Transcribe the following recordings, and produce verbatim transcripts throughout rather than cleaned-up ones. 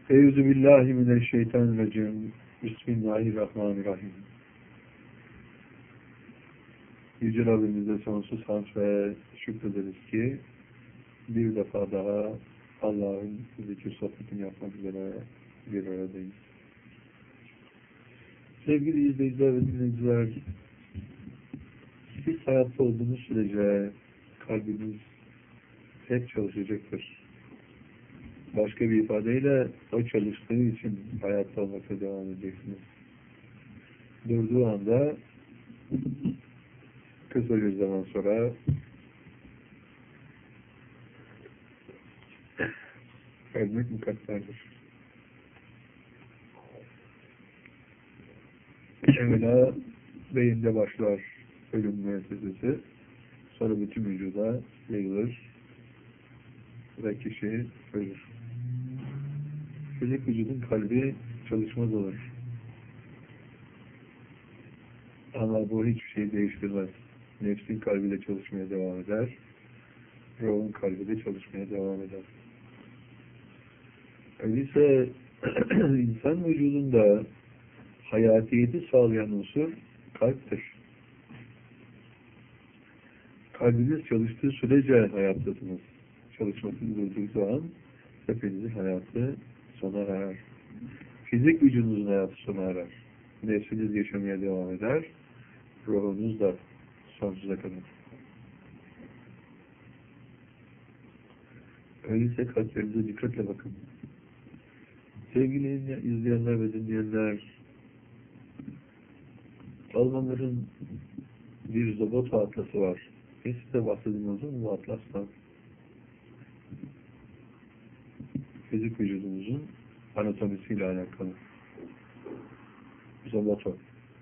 Eûzü billahi mineşşeytanirracim. Bismillahirrahmanirrahim. Yüce Rabbimize sonsuz hamd ve şükrederiz ki bir defa daha Allah'ın zikir sohbetini yapmak üzere bir aradayız. Sevgili izleyiciler ve dinleyiciler, siz hayatta olduğunuz sürece kalbiniz hep çalışacaktır. Başka bir ifadeyle o çalıştığı için hayatta olmakta devam edeceksiniz. Durduğu anda kısa bir zaman sonra ölmek mukadderdir. Evvela beyinde başlar ölüm müessesesi, sonra bütün vücuda yayılır ve kişi ölür. Fizik vücudun kalbi çalışmaz olur. Ama bu hiçbir şey değiştirmez. Nefsin kalbiyle çalışmaya devam eder. Ruhun kalbiyle çalışmaya devam eder. Öyleyse insan vücudunda hayatiyeti sağlayan unsur kalptir. Kalbiniz çalıştığı sürece hayattasınız. Çalışmasını durduğu zaman hepinizin hayatı sona erer. Fizik vücudunuzun hayatı sona erer. Nefsiniz yaşamaya devam eder. Ruhunuz da sonsuza kadar. Öyleyse kalplerinize dikkatle bakın. Sevgili izleyenler ve dinleyenler, Almanların bir Zoboto atlası var. Ben size bahsedeyim o zaman bu atlastan. Fizik vücudumuzun anatomisiyle alakalı. Zoboto.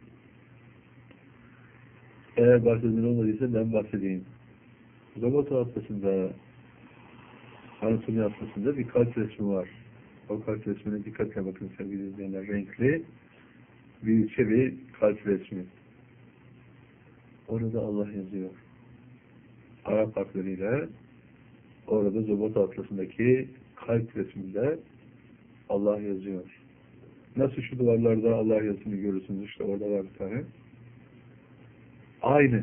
Eğer bahsedilen olmadıysa ben bahsedeyim. Zoboto atlasında, anatomi atlasında bir kalp resmi var. O kalp resmine dikkatle bakın sevgili izleyenler. Renkli, büyükçe bir kalp resmi. Orada Allah yazıyor. Arap harfleriyle orada Zoboto atlasındaki kalp resminde Allah yazıyor. Nasıl şu duvarlarda Allah yazısını görürsünüz, işte orada var bir tane. Aynı.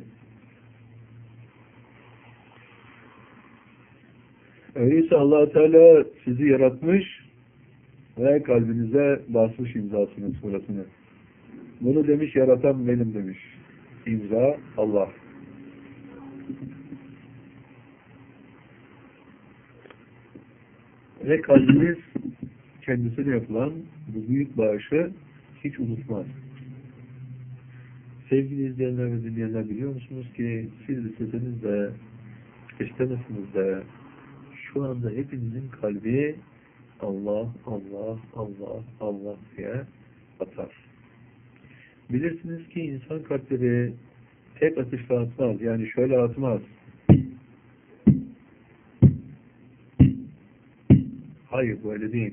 Öyleyse Allah Teala sizi yaratmış ve kalbinize basmış imzasını, surasını. Bunu demiş, yaratan benim demiş. İmza Allah. Ve kalbiniz kendisine yapılan bu büyük bağışı hiç unutmaz. Sevgili izleyenler ve dinleyenler, biliyor musunuz ki siz isteseniz de istemesiniz de şu anda hepinizin kalbi Allah, Allah, Allah, Allah diye atar. Bilirsiniz ki insan kalpleri tek atışla atmaz. Yani şöyle atmaz. Hayır, böyle değil.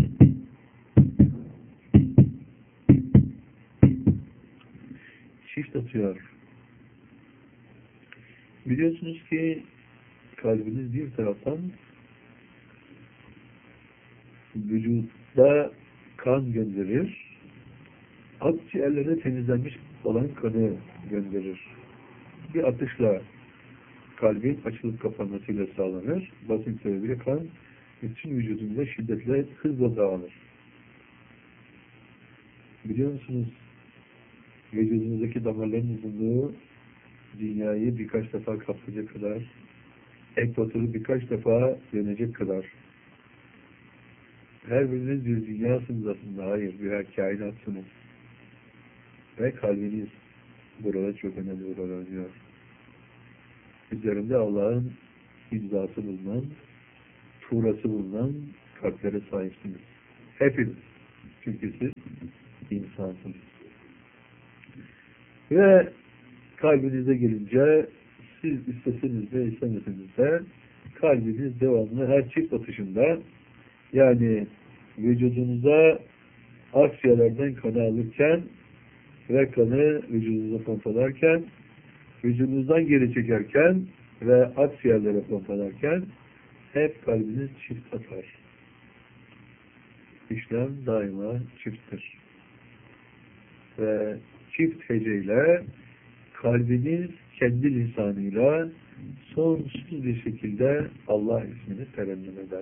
Çift atıyor. Biliyorsunuz ki kalbiniz bir taraftan vücuda kan gönderir, akciğerlerine temizlenmiş olan kanı gönderir. Bir atışla kalbin açılıp kapanmasıyla sağlanır. Basınç sebebiyle kan bütün vücudumuza şiddetle, hızla dağılır. Biliyor musunuz? Vücudunuzdaki damarların uzunluğu dünyayı birkaç defa kaplayacak kadar, ekvatoru birkaç defa dönecek kadar. Her biriniz bir dünyasınız aslında. Hayır, birer kainatsınız. Ve kalbiniz burada çok önemli bir rol oynuyor. Üzerinde Allah'ın imzası bulunan, surası bulunan kalplere sahipsiniz. Hepiniz. Çünkü siz insansınız. Ve kalbinize gelince siz isteseniz de istemeseniz de kalbiniz devamlı her çift atışında, yani vücudunuza akciğerlerden kanı alırken ve kanı vücudunuza pompalarken, vücudunuzdan geri çekerken ve akciğerlere pompalarken hep kalbiniz çift atar. işlem daima çifttir. Ve çift heceyle kalbiniz kendi lisanıyla sonsuz bir şekilde Allah ismini terennüm eder.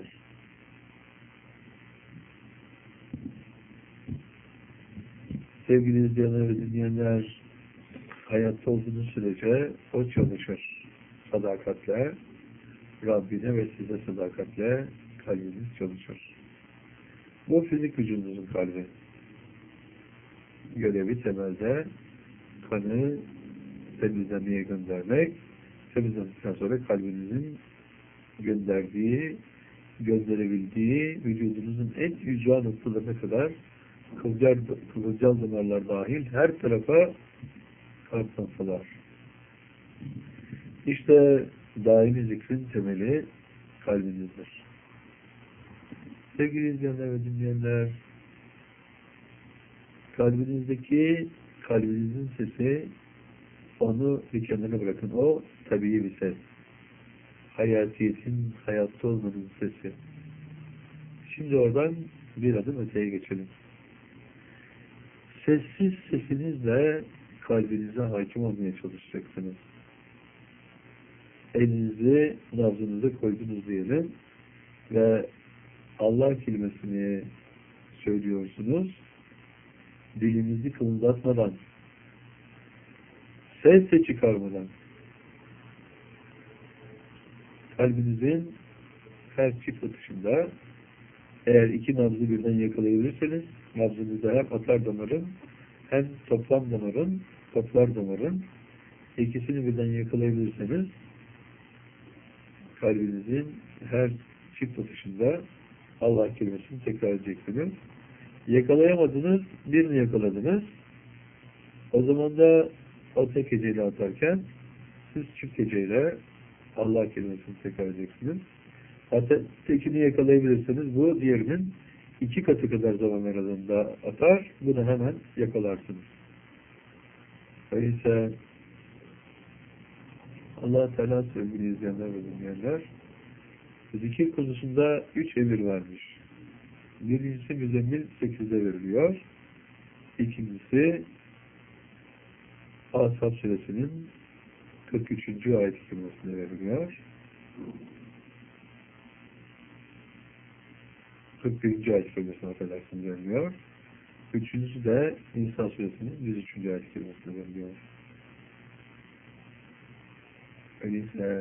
Sevgili izleyenler ve dinleyenler, hayatta olduğunuz sürece o çalışır. Sadakatle, Rabbine ve size sadakatle kalbiniz çalışır. Bu fizik vücudunuzun kalbi. Görevi temelde kanı temizlemeye göndermek, temizlendikten sonra kalbinizin gönderdiği, gönderebildiği vücudunuzun en ücra noktalarına kadar kılcal, kılcal damarlar dahil her tarafa kalkmasalar. İşte daimi zikrin temeli kalbinizdir. Sevgili izleyenler ve dinleyenler, kalbinizdeki kalbinizin sesi, onu bir kenara bırakın. O tabii bir ses. Hayatiyetin, hayatta olmanın sesi. Şimdi oradan bir adım öteye geçelim. Sessiz sesinizle kalbinize hakim olmaya çalışacaksınız. Elinizi nabzınıza koydunuz diyelim ve Allah kelimesini söylüyorsunuz. Dilinizi kımıldatmadan, ses de çıkarmadan, kalbinizin her çift atışında eğer iki nabzı birden yakalayabilirseniz, nabzınızda hem atar damarın hem toplam damarın, toplar damarın ikisini birden yakalayabilirseniz kalbinizin her çift atışında Allah kelimesini tekrar edeceksiniz. Yakalayamadınız, birini yakaladınız. O zaman da o tek heceyle atarken siz çift heceyle Allah kelimesini tekrar edeceksiniz. Hatta tekini yakalayabilirseniz bu diğerinin iki katı kadar zaman aralığında atar. Bunu hemen yakalarsınız. Öyleyse Allah-u Teala sevgili izleyenler ve dinleyenler, zikir konusunda üç emir vermiş. Birincisi Müzzemmil sekizde veriliyor. İkincisi Ashab Suresinin kırk üçüncü ayet-i kerimesinde veriliyor. kırk birinci ayet-i kerimesine affedersiniz veriliyor. Üçüncüsü de Nisa Suresinin yüz üçüncü ayet-i kerimesine veriliyor. Öyleyse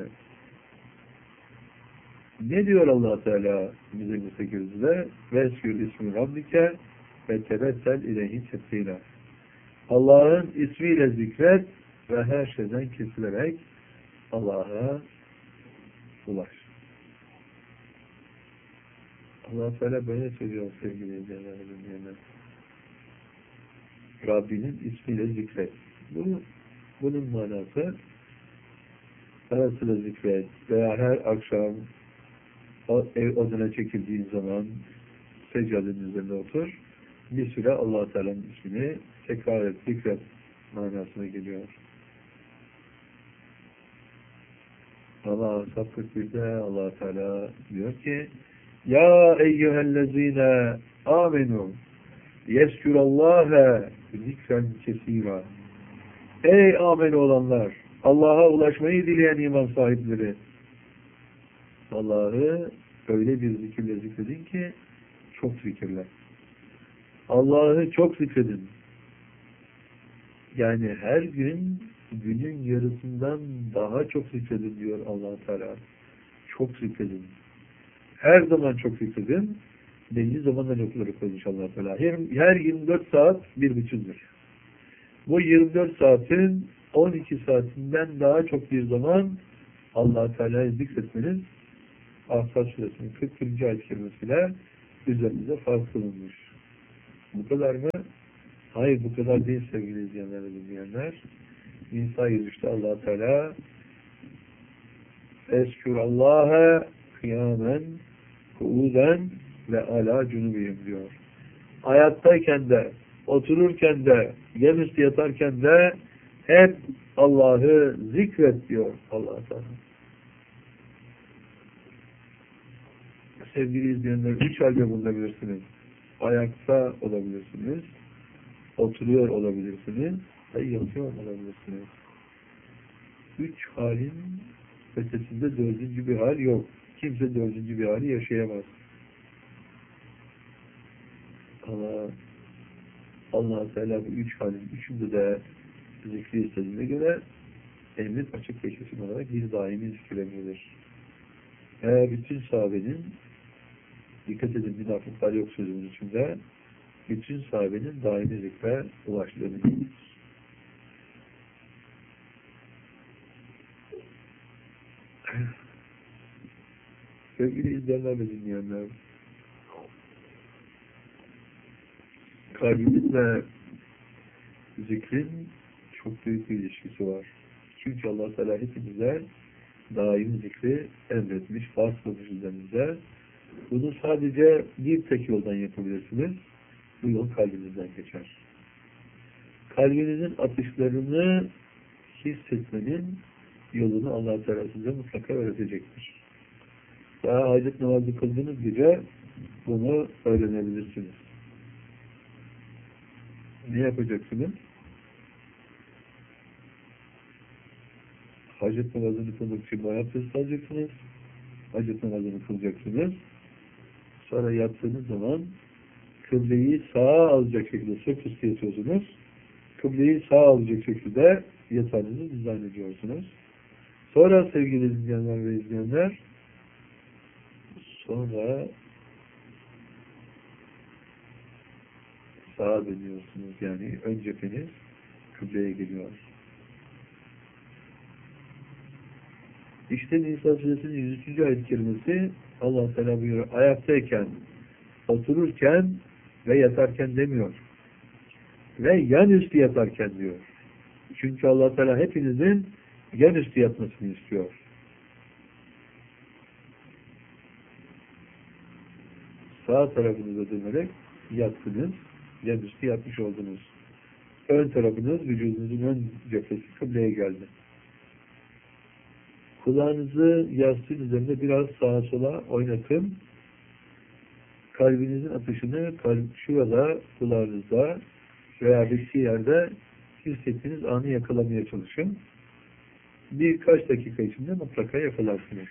ne diyor Allah Teala Müzzemmil sekizde? Veskür ismi Rabbike ve tebessel ileyhi tebsila. Allah'ın ismiyle zikret ve her şeyden kesilerek Allah'a ulaş. Allah Teala böyle söylüyor sevgili izleyenler ve dinleyenler. Rabbinin ismiyle zikret. Bu, bunun manası ara sıra zikret veya her akşam o ev odana çekildiğin zaman seccadenin üzerine otur. Bir süre Allah Teala'nın ismini tekrar et, zikret manasına geliyor. Allah kırk birde Allah Teala diyor ki: Ya eyyühellezine amenu yeskürallâhe zikren kesîrâ. Ey amel olanlar! Allah'a ulaşmayı dileyen iman sahipleri! Allah'ı öyle bir zikirle zikredin ki çok zikirler. Allah'ı çok zikredin. Yani her gün günün yarısından daha çok zikredin diyor Allah Teala. Çok zikredin. Her zaman çok zikredin. Belli zaman aralıkları koymuş Allah Teala. Her, her yirmi dört saat bir bütündür. Bu yirmi dört saatin on iki saatinden daha çok bir zaman Allah Teala'yı zikretmeniz Ahzab Suresinin kırk birinci ayet-i kerimesiyle üzerinize farz kılınmış. Bu kadar mı? Hayır, bu kadar değil sevgili izleyenler ve dinleyenler. Nisa yüz üçte Allah Teala Eskûrallâhe kıyamen kuuden ve alâ cunubihim diyor. Hayattayken de, otururken de, gemüstü yatarken de hep Allah'ı zikret diyor Allah Teala. Sevgili izleyenler, üç halde bulunabilirsiniz. ayakta olabilirsiniz, oturuyor olabilirsiniz ve yatıyor olabilirsiniz. Üç halin ötesinde dördüncü bir hal yok. Kimse dördüncü bir hali yaşayamaz. Ama Allah Teala bu üç halin üçünde de zikri istediğine göre emrin açık ve kesin olarak bir daimi zikir emridir. Eğer bütün sahabenin, dikkat edin münafıklar yok sözümüz içinde, bütün sahabenin daimi zikre ulaştığını görürüz. Sevgili izleyenler ve dinleyenler, kalbimizle zikrin çok büyük bir ilişkisi var. Çünkü Allah Teala hepimize daim zikri emretmiş, farz kılmış üzerimize. Bunu sadece bir tek yoldan yapabilirsiniz. Bu yol kalbinizden geçer. Kalbinizin atışlarını hissetmenin yolunu Allah Teala size mutlaka öğretecektir. Daha hacet namazı kıldığınız gece bunu öğrenebilirsiniz. Ne yapacaksınız? Hacet namazını kılmak için abdest alacaksınız. Hacet namazını kılacaksınız. Sonra yattığınız zaman kıbleyi sağa alacak şekilde sırt üstü yatıyorsunuz. Kıbleyi sağa alacak şekilde yatağınızı dizayn ediyorsunuz. Sonra sevgili izleyenler ve izleyenler, sonra sağa dönüyorsunuz. Yani ön cepheniz kıbleye geliyor. İşte Nisa Suresinin yüz üçüncü ayet-i kerimesi Allah Teala buyuruyor. Ayaktayken, otururken ve yatarken demiyor. Ve yan üstü yatarken diyor. Çünkü Allah Teala hepinizin yan üstü yatmasını istiyor. Sağ tarafınıza dönerek yattınız. Yan üstü yatmış oldunuz. Ön tarafınız, vücudunuzun ön cephesi kıbleye geldi. Kulağınızı yastığın üzerinde biraz sağa sola oynatın. Kalbinizin atışını kalp şurada, kulağınızda veya bir yerde hissettiğiniz anı yakalamaya çalışın. Birkaç dakika içinde mutlaka yakalarsınız.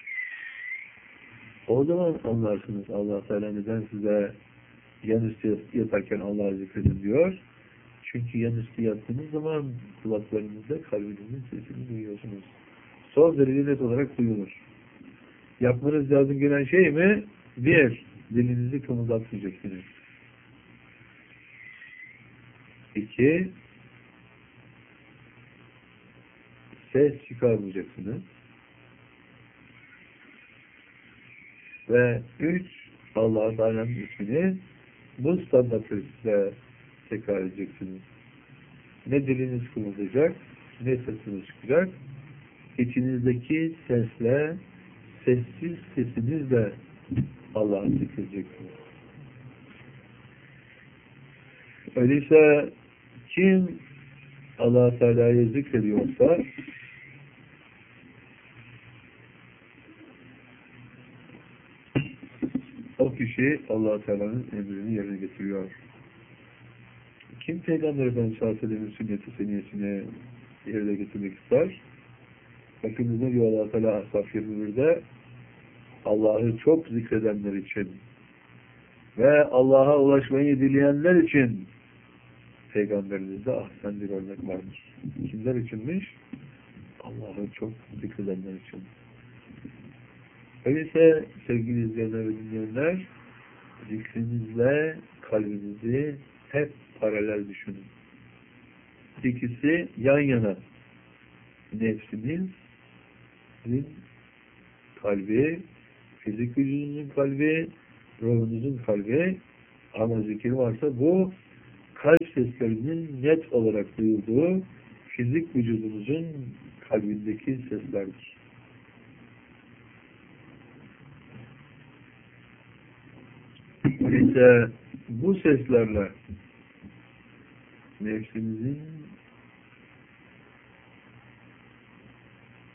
O zaman anlarsınız Allah Teala neden size yan üstü yatarken Allah'ı zikredin diyor. Çünkü yan üstü yattığınız zaman kulaklarınızda kalbinizin sesini duyuyorsunuz. Son derece net olarak duyulur. Yapmanız lazım gelen şey mi? Bir, dilinizi kımıldatmayacaksınız. İki, ses çıkarmayacaksınız. Ve üç, Allah Teala'nın ismini bu standartlarıyla tekrar edeceksiniz. Ne diliniz kımıldayacak, ne sesiniz çıkacak. İçinizdeki sesle, sessiz sesinizle Allah'ı zikredeceksiniz. Öyleyse kim Allah Teala'yı zikrediyorsa o kişi Allah Teala'nın emrini yerine getiriyor. Kim Peygamber Efendimiz sallallahu aleyhi ve sellem'in sünnet-i seniyesini yerine getirmek ister? Bakın ne diyor Allah Teala Ahzab yirmi bir'de Allah'ı çok zikredenler için ve Allah'a ulaşmayı dileyenler için Peygamberimizde ahsen bir örnek vardır. Kimler içinmiş? Allah'ı çok zikredenler için. Öyleyse sevgili izleyenler ve dinleyenler, zikrinizle kalbinizi hep paralel düşünün. İkisi yan yana. Nefsinizin kalbi, fizik vücudunuzun kalbi, ruhunuzun kalbi, ama zikir varsa bu kalp seslerinin net olarak duyulduğu fizik vücudunuzun kalbindeki seslerdir. İşte bu seslerle nefsimizin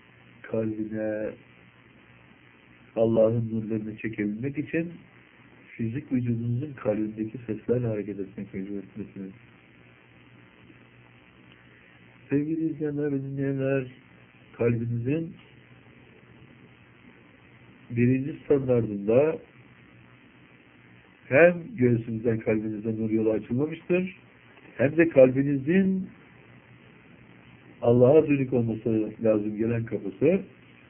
kalbine Allah'ın nurlarını çekebilmek için fizik vücudunuzun kalbindeki seslerle hareket etmek mecburiyetindesiniz. Sevgili izleyenler ve dinleyenler, kalbinizin birinci standartında hem göğsünüzden kalbinizden nur yolu açılmamıştır, hem de kalbinizin Allah'a dönük olması lazım gelen kapısı,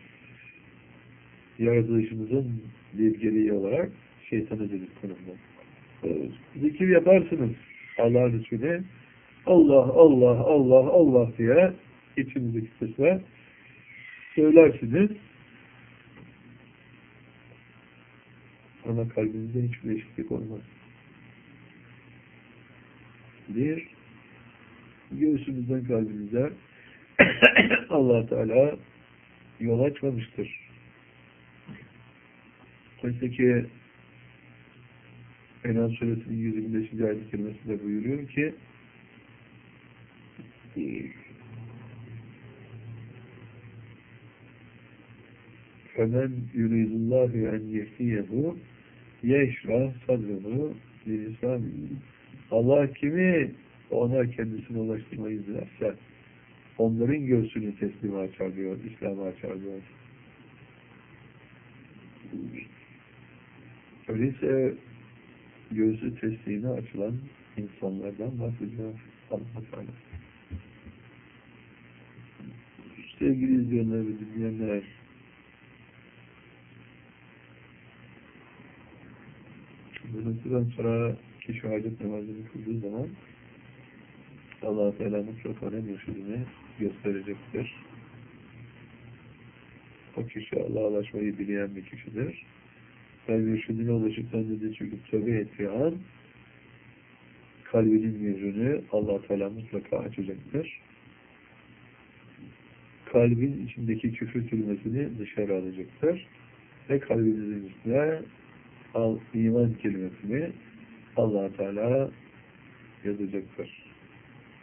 yaratılışımızın bir gereği olarak şeytana dönük konumda. Zikir yaparsınız Allah'ın ismini, Allah, Allah, Allah, Allah diye içinizdeki sesle söylersiniz. Ama kalbinizde hiçbir değişiklik olmaz. Bir, göğsünüzden kalbinize Allah Teala yol açmamıştır. Oysa ki Enam Suresinin yüz yirmi beşinci ayet-i kerimesinde buyuruyor ki فَمَنْ يُرِيدُ اللّٰهُ اَنْ يَهْدِيَهُ يَشْرَحْ صَدْرَهُ لِلْإِسْلَامِ. Allah kimi ona kendisine ulaştırmayı dilerse onların göğsünü teslime açar diyor, İslam'a açar diyor. Öyleyse göğsü teslime açılan insanlardan bahsediyor Allah Teala. Sevgili izleyenler ve dinleyenler, bundan sonra kişi hacet namazını kıldığı zaman Allah-u Teala mutlaka ne mürşidini gösterecektir. O kişi Allah'a ulaşmayı bilen bir kişidir. Ve mürşidine ulaşırsan dedi çünkü tövbe ettiği an kalbinin yüzünü Allah-u Teala mutlaka açacaktır. Kalbin içindeki küfür kelimesini dışarı alacaktır. Ve kalbinizin üstüne al, iman kelimesini Allah-u Teala yazacaktır.